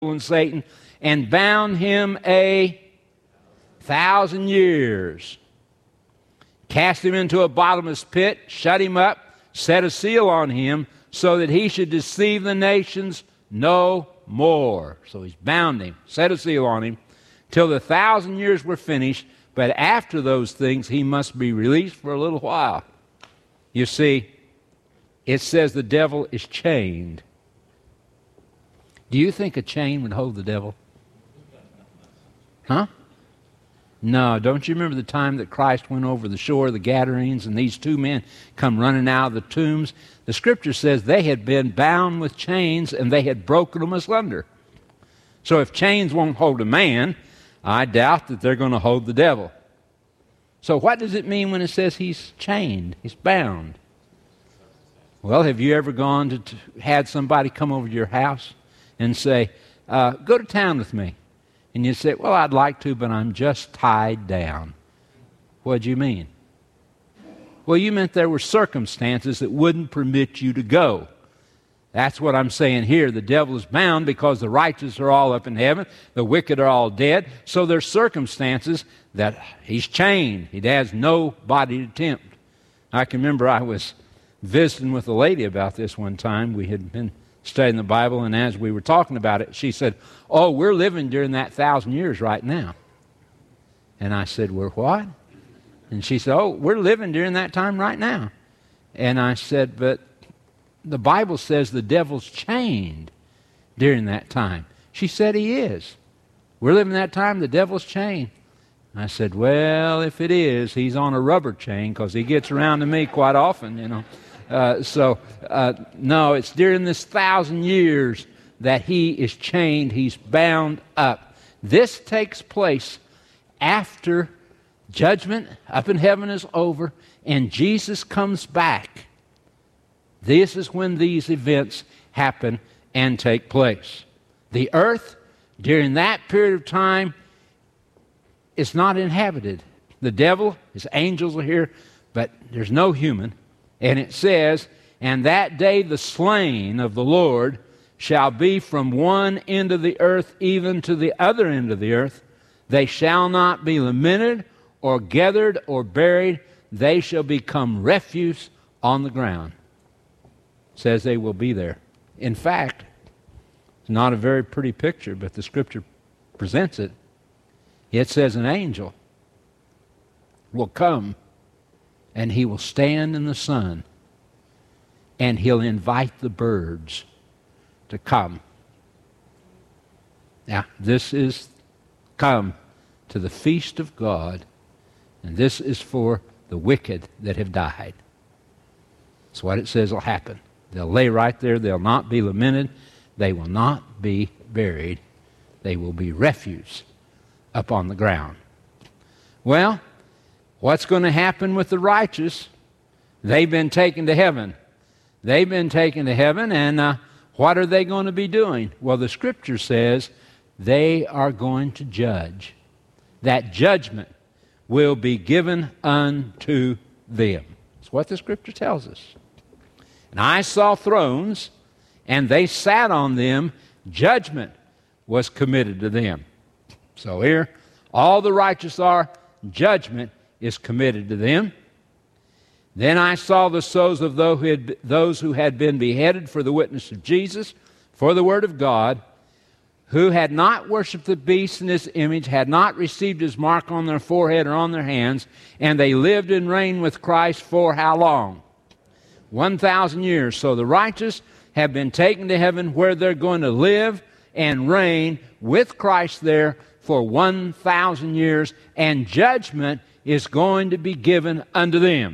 and Satan, and bound him 1,000 years. Cast him into a bottomless pit, shut him up, set a seal on him, so that he should deceive the nations no more. So he's bound him, set a seal on him, till the 1,000 years were finished. But after those things, he must be released for a little while. You see, it says the devil is chained. Do you think a chain would hold the devil? Huh? No, don't you remember the time that Christ went over the shore of the Gadarenes and these two men come running out of the tombs? The Scripture says they had been bound with chains and they had broken them asunder. So if chains won't hold a man, I doubt that they're going to hold the devil. So what does it mean when it says he's chained, he's bound? Well, have you ever gone to had somebody come over to your house and say, go to town with me? And you say, well, I'd like to, but I'm just tied down. What'd you mean? Well, you meant there were circumstances that wouldn't permit you to go. That's what I'm saying here. The devil is bound because the righteous are all up in heaven, the wicked are all dead. So there's circumstances that he's chained. He has nobody to tempt. I can remember I was visiting with a lady about this one time. We had been studying the Bible, and as we were talking about it, she said, oh, we're living during that 1,000 years right now. And I said, we're what? And she said, oh, we're living during that time right now. And I said, but the Bible says the devil's chained during that time. She said he is. We're living that time, the devil's chained. I said, well, if it is, he's on a rubber chain because he gets around to me quite often, you know. No, it's during this 1,000 years that he is chained. He's bound up. This takes place after judgment up in heaven is over and Jesus comes back. This is when these events happen and take place. The earth, during that period of time, is not inhabited. The devil, his angels are here, but there's no human. And it says, and that day the slain of the Lord shall be from one end of the earth even to the other end of the earth. They shall not be lamented or gathered or buried. They shall become refuse on the ground. It says they will be there. In fact, it's not a very pretty picture, but the Scripture presents it. It says an angel will come and he will stand in the sun and he'll invite the birds to come. Now, this is come to the feast of God, and this is for the wicked that have died. That's what it says will happen. They'll lay right there. They'll not be lamented. They will not be buried. They will be refuse up on the ground. Well, what's going to happen with the righteous? They've been taken to heaven. They've been taken to heaven, and what are they going to be doing? Well, the Scripture says they are going to judge. That judgment will be given unto them. That's what the Scripture tells us. And I saw thrones, and they sat on them. Judgment was committed to them. So here, all the righteous are, judgment is committed to them. Then I saw the souls of those who had been beheaded for the witness of Jesus, for the word of God, who had not worshipped the beast in his image, had not received his mark on their forehead or on their hands, and they lived and reigned with Christ for how long? 1,000 years. So the righteous have been taken to heaven where they're going to live and reign with Christ there for 1,000 years, and judgment is going to be given unto them.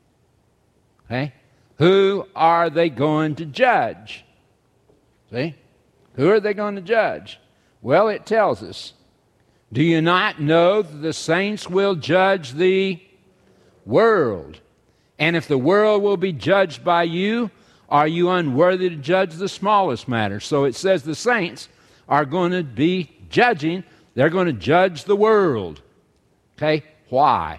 Okay? Who are they going to judge? See? Who are they going to judge? Well, it tells us. Do you not know that the saints will judge the world? And if the world will be judged by you, are you unworthy to judge the smallest matter? So it says the saints are going to be judging. They're going to judge the world. Okay? Why?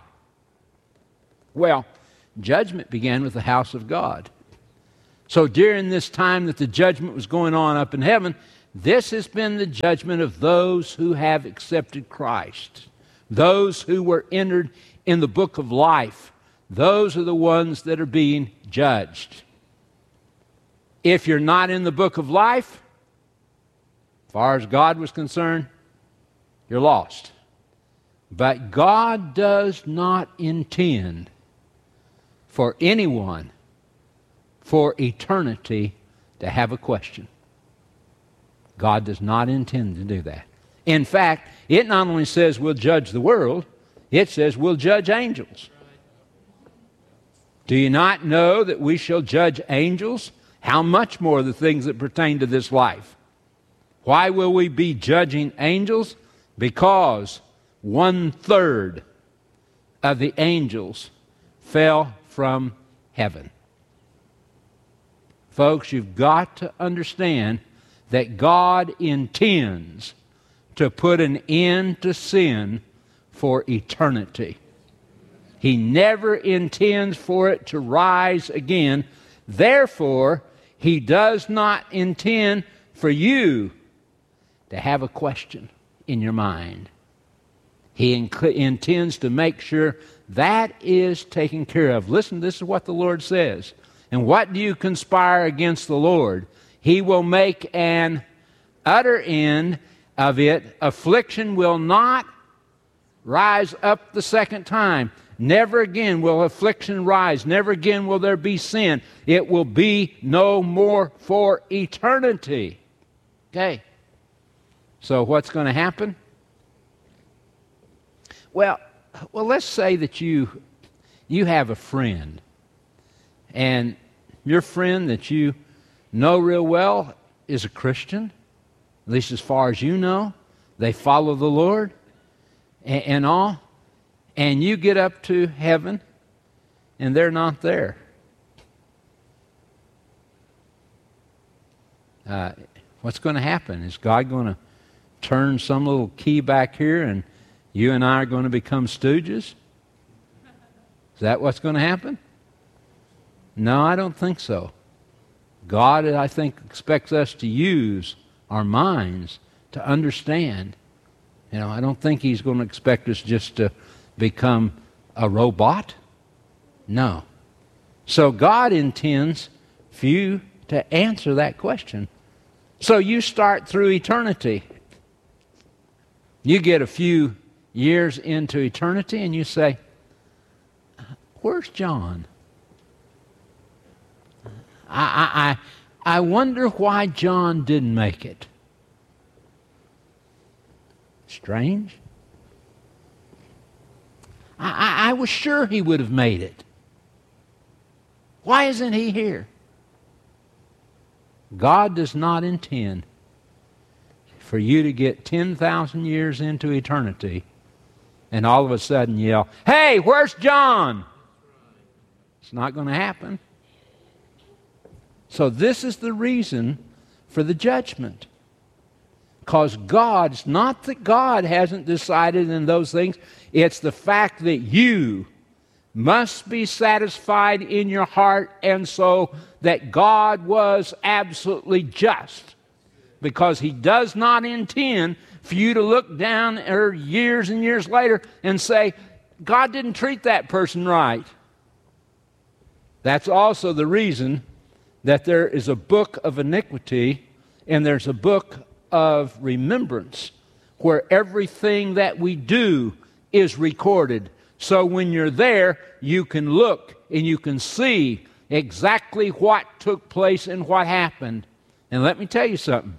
Well, judgment began with the house of God. So during this time that the judgment was going on up in heaven, This has been the judgment of those who have accepted Christ. Those who were entered in the book of life. Those are the ones that are being judged. If you're not in the book of life, as far as God was concerned, you're lost. But God does not intend for anyone for eternity to have a question. God does not intend to do that. In fact, it not only says we'll judge the world, it says we'll judge angels. Do you not know that we shall judge angels? How much more the things that pertain to this life? Why will we be judging angels? Because 1/3 of the angels fell from heaven. Folks, you've got to understand that God intends to put an end to sin for eternity. He never intends for it to rise again. Therefore, He does not intend for you to have a question in your mind. He intends to make sure that is taken care of. Listen, this is what the Lord says. And what do you conspire against the Lord? He will make an utter end of it. Affliction will not rise up the second time. Never again will affliction rise. Never again will there be sin. It will be no more for eternity. Okay. So what's going to happen? Well, let's say that you have a friend, and your friend that you know real well is a Christian, at least as far as you know. They follow the Lord and all, and you get up to heaven, and they're not there. What's going to happen? Is God going to turn some little key back here and you and I are going to become stooges? Is that what's going to happen? No, I don't think so. God, I think, expects us to use our minds to understand. You know, I don't think He's going to expect us just to become a robot. No. So God intends for you to answer that question. So you start through eternity. You get a few years into eternity and you say, where's John? I wonder why John didn't make it. Strange. I was sure he would have made it. Why isn't he here? God does not intend for you to get 10,000 years into eternity and all of a sudden yell, hey, where's John? It's not going to happen. So this is the reason for the judgment. Because it's not that God hasn't decided in those things. It's the fact that you must be satisfied in your heart and soul that God was absolutely just. Because He does not intend for you to look down years and years later and say, God didn't treat that person right. That's also the reason that there is a book of iniquity and there's a book of remembrance where everything that we do is recorded. So when you're there, you can look and you can see exactly what took place and what happened. And let me tell you something.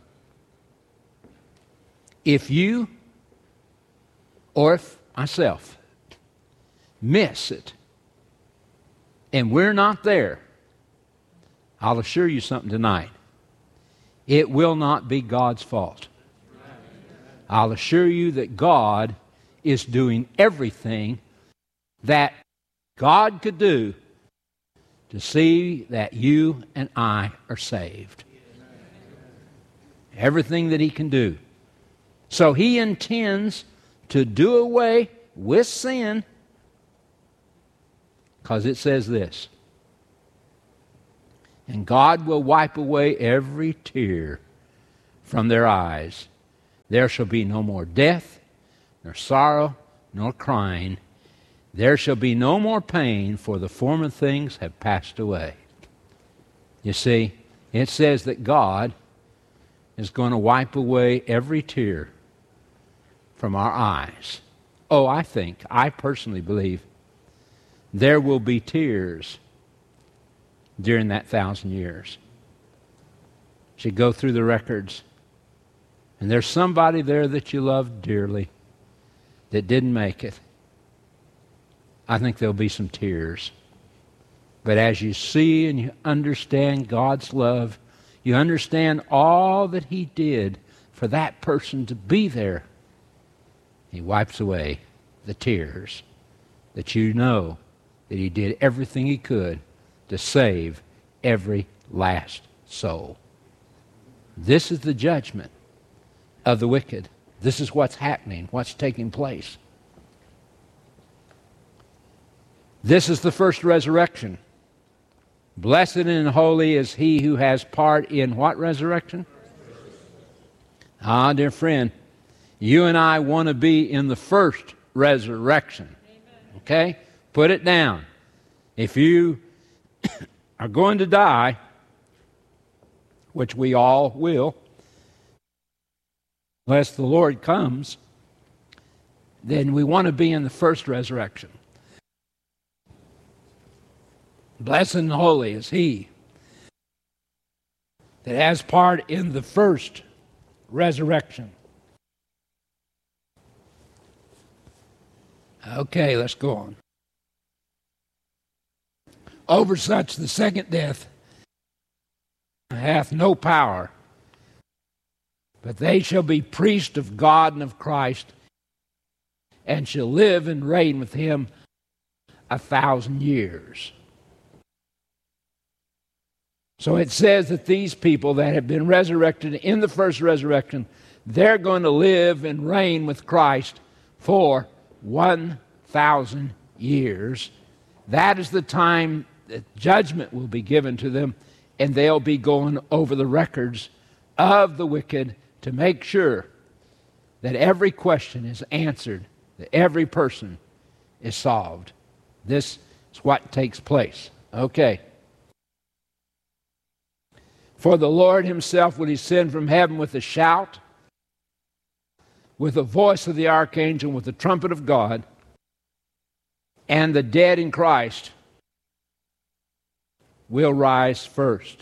If you or if myself miss it and we're not there, I'll assure you something tonight. It will not be God's fault. I'll assure you that God is doing everything that God could do to see that you and I are saved. Everything that He can do. So He intends to do away with sin because it says this. And God will wipe away every tear from their eyes. There shall be no more death, nor sorrow, nor crying. There shall be no more pain, for the former things have passed away. You see, it says that God is going to wipe away every tear from our eyes. Oh, I personally believe there will be tears during that 1,000 years. You go through the records, and there's somebody there that you love dearly that didn't make it. I think there'll be some tears. But as you see and you understand God's love, you understand all that He did for that person to be there, He wipes away the tears that you know that He did everything He could to save every last soul. This is the judgment of the wicked. This is what's happening, what's taking place. This is the first resurrection. Blessed and holy is he who has part in what resurrection? Ah, dear friend, you and I want to be in the first resurrection. Okay? Put it down. If you are going to die, which we all will, unless the Lord comes, then we want to be in the first resurrection. Blessed and holy is he that has part in the first resurrection. Okay, let's go on. Over such the second death hath no power, but they shall be priests of God and of Christ, and shall live and reign with him 1,000 years. So it says that these people that have been resurrected in the first resurrection, they're going to live and reign with Christ for 1,000 years. That is the time that judgment will be given to them, and they'll be going over the records of the wicked to make sure that every question is answered, that every person is solved. This is what takes place. Okay. For the Lord himself will descend from heaven with a shout, with the voice of the archangel, with the trumpet of God, and the dead in Christ will rise first.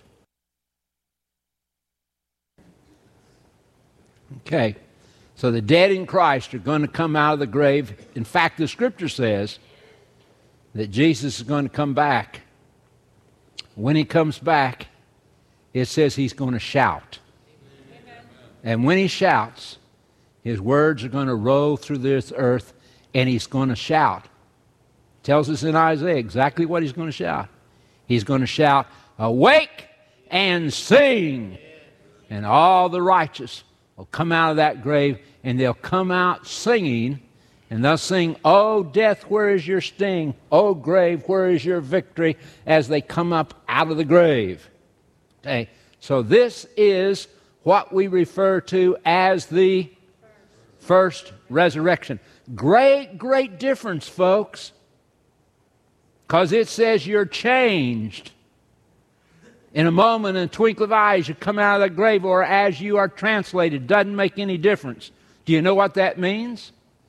Okay, so the dead in Christ are going to come out of the grave. In fact, the Scripture says that Jesus is going to come back. When he comes back, it says he's going to shout. Amen. And when he shouts, his words are going to roll through this earth, and he's going to shout. It tells us in Isaiah exactly what he's going to shout. He's going to shout, "Awake and sing!" And all the righteous will come out of that grave, and they'll come out singing, and they'll sing, "O death, where is your sting? O grave, where is your victory?" as they come up out of the grave. Okay, so this is what we refer to as the first resurrection. Great, great difference, folks, because it says you're changed. In a moment, in a twinkle of eyes, you come out of the grave, or as you are translated. Doesn't make any difference. Do you know what that means?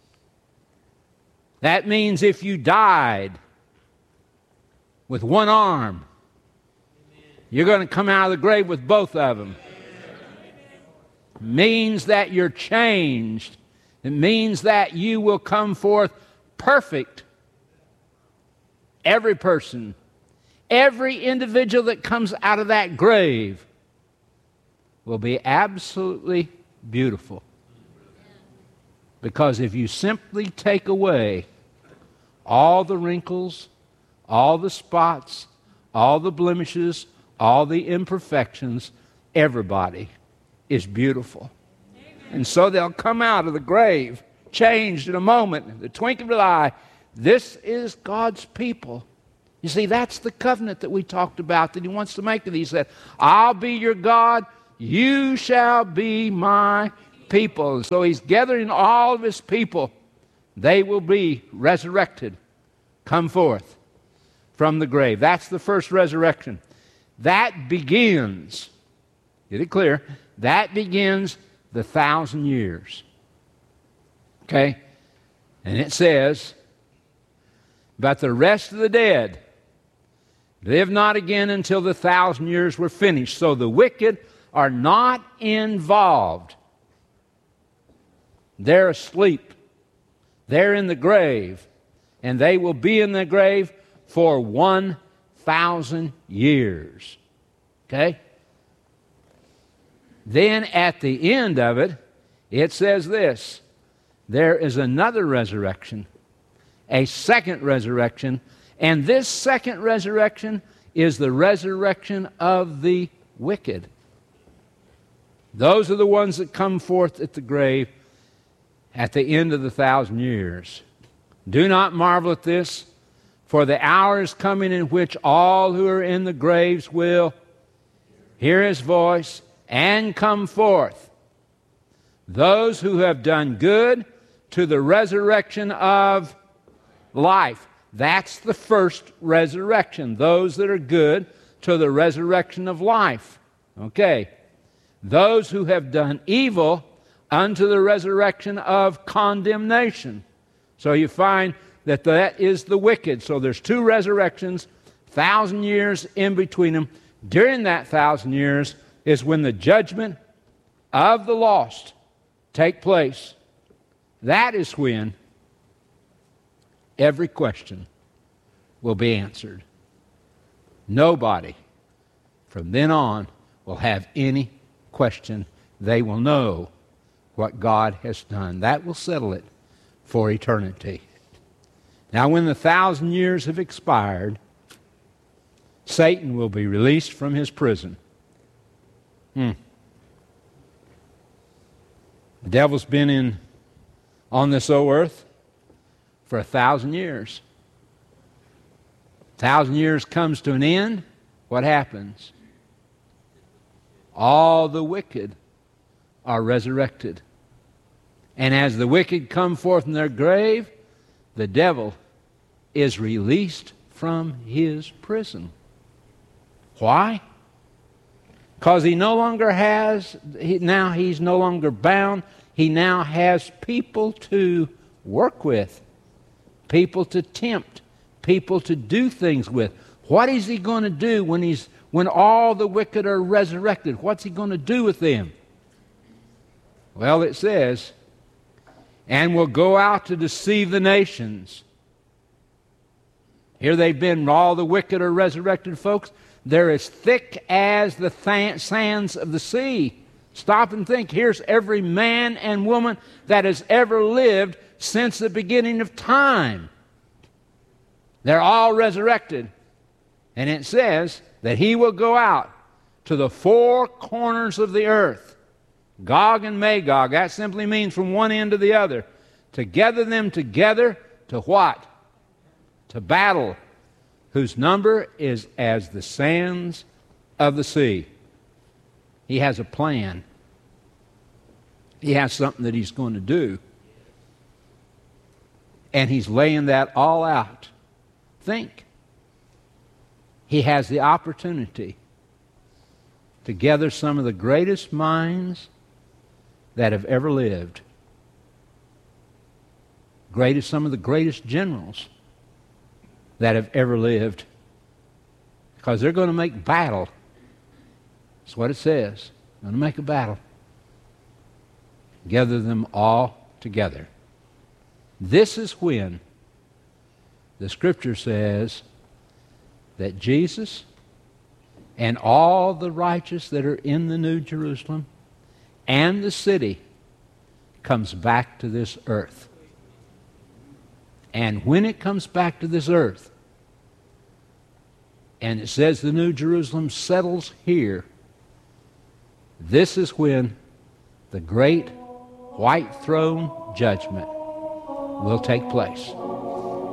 That means if you died with one arm, you're going to come out of the grave with both of them. It means that you're changed. It means that you will come forth perfect. Every person, every individual that comes out of that grave will be absolutely beautiful. Because if you simply take away all the wrinkles, all the spots, all the blemishes, all the imperfections, everybody is beautiful. Amen. And so they'll come out of the grave changed in a moment, in the twinkling of an eye. This is God's people. You see, that's the covenant that we talked about that he wants to make with you. He said, "I'll be your God, you shall be my people. So he's gathering all of his people. They will be resurrected, come forth from the grave. That's the first resurrection. That begins, get it clear, that begins the 1,000 years. Okay? And it says, but the rest of the dead live not again until the 1,000 years were finished. So the wicked are not involved. They're asleep. They're in the grave. And they will be in the grave for 1,000 years. Okay? Then at the end of it, it says this. There is another resurrection, a second resurrection, and this second resurrection is the resurrection of the wicked. Those are the ones that come forth at the grave at the end of the 1,000 years. Do not marvel at this, for the hour is coming in which all who are in the graves will hear his voice and come forth. Those who have done good to the resurrection of life. That's the first resurrection. Those that are good to the resurrection of life. Okay. Those who have done evil unto the resurrection of condemnation. So you find that that is the wicked. So there's two resurrections, 1,000 years in between them. During that 1,000 years is when the judgment of the lost take place. That is when every question will be answered. Nobody from then on will have any question. They will know what God has done. That will settle it for eternity. Now, when the 1,000 years have expired, Satan will be released from his prison. The devil's been on this old earth for 1,000 years. 1,000 years comes to an end, what happens? All the wicked are resurrected. And as the wicked come forth from their grave, the devil is released from his prison. Why? Because he no longer has, now he's no longer bound. He now has people to work with, people to tempt, people to do things with. What is he going to do when all the wicked are resurrected? What's he going to do with them? Well, it says, and will go out to deceive the nations. Here they've been, all the wicked are resurrected, folks. They're as thick as the sands of the sea. Stop and think. Here's every man and woman that has ever lived since the beginning of time. They're all resurrected. And it says that he will go out to the four corners of the earth. Gog and Magog. That simply means from one end to the other. To gather them together to what? To battle, whose number is as the sands of the sea. He has a plan. He has something that he's going to do. And he's laying that all out. Think. He has the opportunity to gather some of the greatest minds that have ever lived. Some of the greatest generals that have ever lived. Because they're going to make battle. That's what it says. They're going to make a battle. Gather them all together. This is when the Scripture says that Jesus and all the righteous that are in the New Jerusalem and the city comes back to this earth. And when it comes back to this earth, and it says the New Jerusalem settles here, this is when the great white throne judgment will take place.